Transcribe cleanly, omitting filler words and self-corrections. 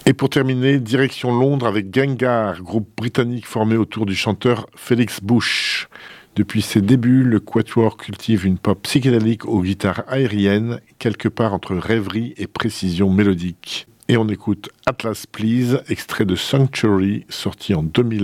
Et pour terminer, direction Londres avec Gengar, groupe britannique formé autour du chanteur Felix Bush. Depuis ses débuts, le Quatuor cultive une pop psychédélique aux guitares aériennes, quelque part entre rêverie et précision mélodique. Et on écoute Atlas Please, extrait de Sanctuary, sorti en 2000.